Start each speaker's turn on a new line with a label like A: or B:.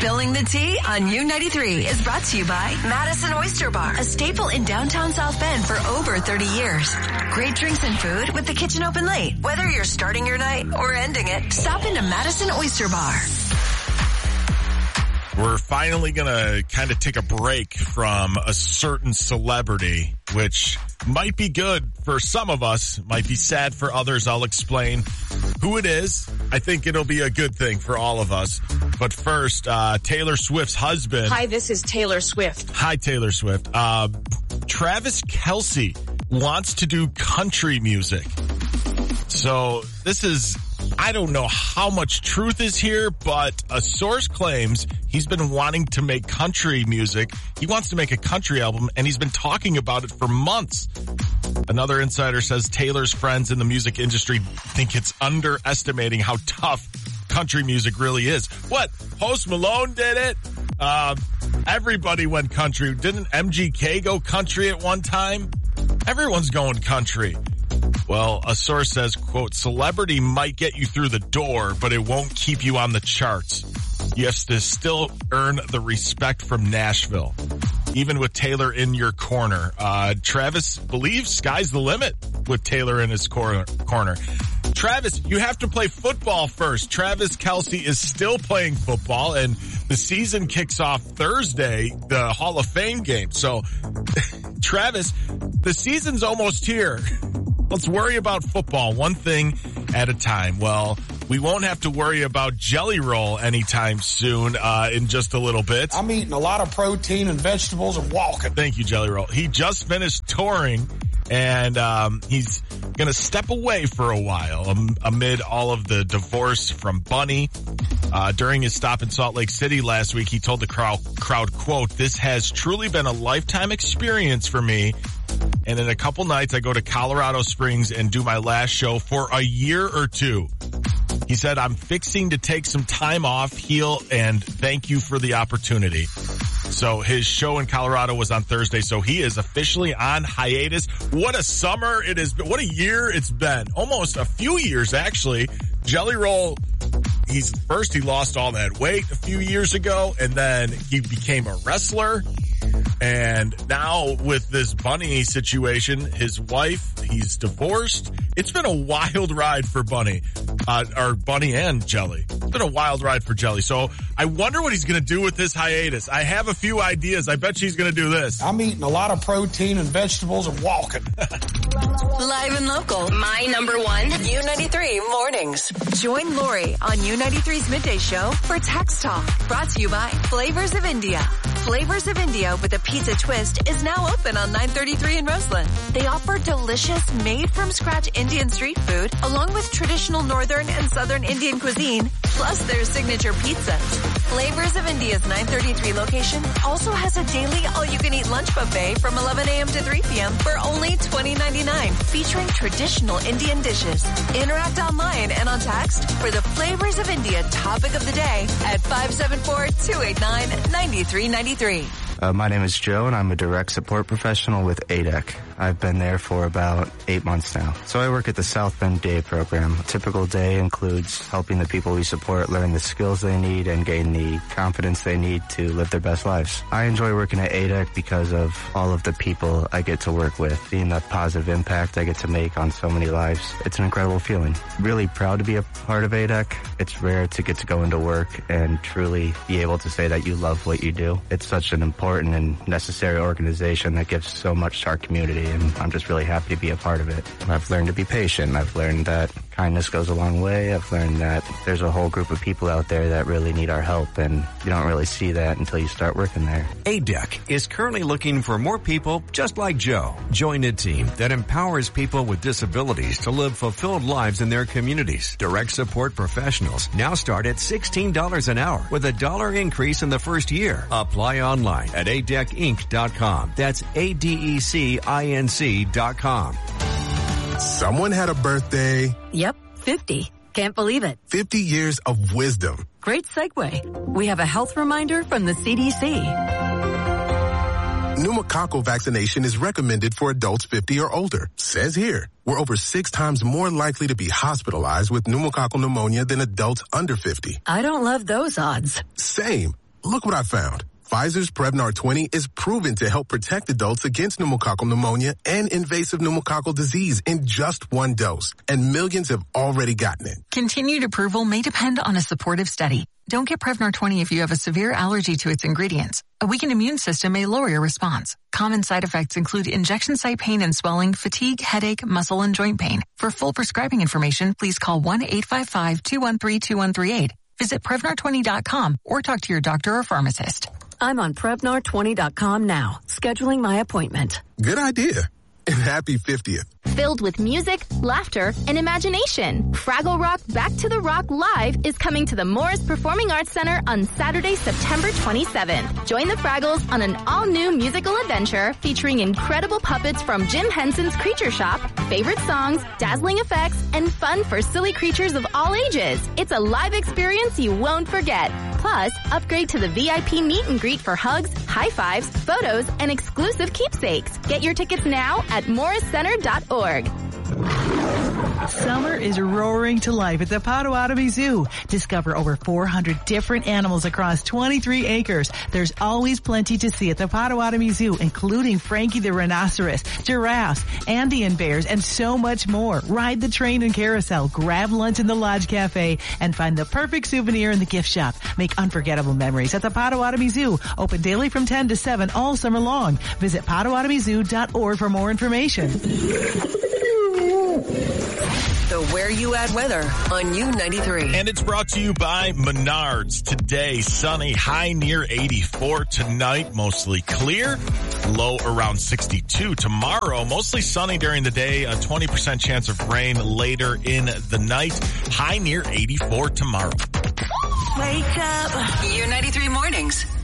A: Spilling the Tea on U93 is brought to you by Madison Oyster Bar, a staple in downtown South Bend for over 30 years. Great drinks and food with the kitchen open late. Whether you're starting your night or ending it, stop into Madison Oyster Bar.
B: We're finally going to kind of take a break from a certain celebrity, which might be good for some of us, might be sad for others. I'll explain who it is. I think it'll be a good thing for all of us. But first, Taylor Swift's husband.
C: Hi, this is Taylor Swift.
B: Hi, Taylor Swift. Travis Kelce wants to do country music. So this is, I don't know how much truth is here, but a source claims he's been wanting to make country music. He wants to make a country album, and he's been talking about it for months. Another insider says Taylor's friends in the music industry think it's underestimating how tough country music really is. What? Post Malone did it? Everybody went country. Didn't MGK go country at one time? Everyone's going country. Well, a source says, quote, celebrity might get you through the door, but it won't keep you on the charts. You have to still earn the respect from Nashville. Even with Taylor in your corner. Travis believes sky's the limit with Taylor in his corner. Travis, you have to play football first. Travis Kelce is still playing football, and the season kicks off Thursday, the Hall of Fame game. So, Travis, the season's almost here. Let's worry about football one thing at a time. Well, we won't have to worry about Jelly Roll anytime soon in just a little bit.
D: I'm eating a lot of protein and vegetables and walking.
B: Thank you, Jelly Roll. He just finished touring, and he's going to step away for a while amid all of the divorce from Bunny. During his stop in Salt Lake City last week, he told the crowd, quote, "This has truly been a lifetime experience for me. And in a couple nights, I go to Colorado Springs and do my last show for a year or two." He said, "I'm fixing to take some time off, heal, and thank you for the opportunity." So his show in Colorado was on Thursday, so he is officially on hiatus. What a summer it has been. What a year it's been. Almost a few years, actually. Jelly Roll, he lost all that weight a few years ago, and then he became a wrestler. And now with this Bunny situation, his wife, he's divorced. It's been a wild ride for Bunny, or Bunny and Jelly. It's been a wild ride for Jelly. So I wonder what he's going to do with this hiatus. I have a few ideas. I bet she's going to do this.
D: I'm eating a lot of protein and vegetables and walking.
A: Live and local. My number one, U93 Mornings. Join Lori on U93's Midday Show for Text Talk. Brought to you by Flavors of India. Flavors of India with a pizza twist is now open on 933 in Roseland. They offer delicious, made-from-scratch Indian street food, along with traditional Northern and Southern Indian cuisine, plus their signature pizzas. Flavors of India's 933 location also has a daily all-you-can-eat lunch buffet from 11 a.m. to 3 p.m. for only $20.99, featuring traditional Indian dishes. Interact online and on text for the Flavors of India topic of the day at 574-289-9393.
E: My name is Joe, and I'm a direct support professional with ADEC. I've been there for about 8 months now. So I work at the South Bend Day program. A typical day includes helping the people we support learn the skills they need and gain the confidence they need to live their best lives. I enjoy working at ADEC because of all of the people I get to work with, seeing the positive impact I get to make on so many lives. It's an incredible feeling. Really proud to be a part of ADEC. It's rare to get to go into work and truly be able to say that you love what you do. It's such an important and necessary organization that gives so much to our community, and I'm just really happy to be a part of it. I've learned to be patient. I've learned that kindness goes a long way. I've learned that there's a whole group of people out there that really need our help, and you don't really see that until you start working there.
F: ADEC is currently looking for more people just like Joe. Join a team that empowers people with disabilities to live fulfilled lives in their communities. Direct support professionals now start at $16 an hour with $1 increase in the first year. Apply online at adecinc.com. That's ADECINC.com.
G: Someone had a birthday.
H: Yep, 50. Can't believe it.
G: 50 years of wisdom.
H: Great segue. We have a health reminder from the CDC.
G: Pneumococcal vaccination is recommended for adults 50 or older. Says here, we're over 6 times more likely to be hospitalized with pneumococcal pneumonia than adults under 50.
H: I don't love those odds.
G: Same. Look what I found. Pfizer's Prevnar 20 is proven to help protect adults against pneumococcal pneumonia and invasive pneumococcal disease in just one dose. And millions have already gotten it.
H: Continued approval may depend on a supportive study. Don't get Prevnar 20 if you have a severe allergy to its ingredients. A weakened immune system may lower your response. Common side effects include injection site pain and swelling, fatigue, headache, muscle, and joint pain. For full prescribing information, please call 1-855-213-2138. Visit Prevnar20.com or talk to your doctor or pharmacist. I'm on Prevnar20.com now, scheduling my appointment.
G: Good idea. And happy 50th.
C: Filled with music, laughter, and imagination, Fraggle Rock Back to the Rock Live is coming to the Morris Performing Arts Center on Saturday, September 27th. Join the Fraggles on an all-new musical adventure featuring incredible puppets from Jim Henson's Creature Shop, favorite songs, dazzling effects, and fun for silly creatures of all ages. It's a live experience you won't forget. Plus, upgrade to the VIP meet and greet for hugs, high fives, photos, and exclusive keepsakes. Get your tickets now at morriscenter.org.
I: Summer is roaring to life at the Potawatomi Zoo. Discover over 400 different animals across 23 acres. There's always plenty to see at the Potawatomi Zoo, including Frankie the rhinoceros, giraffes, Andean bears, and so much more. Ride the train and carousel, grab lunch in the Lodge Cafe, and find the perfect souvenir in the gift shop. Make unforgettable memories at the Potawatomi Zoo. Open daily from 10 to 7 all summer long. Visit PotawatomiZoo.org for more information.
A: The Where You At weather on U93.
B: And it's brought to you by Menards. Today, sunny, high near 84. Tonight, mostly clear, low around 62. Tomorrow, mostly sunny during the day, a 20% chance of rain later in the night, high near 84 tomorrow.
A: Wake up. U93 mornings.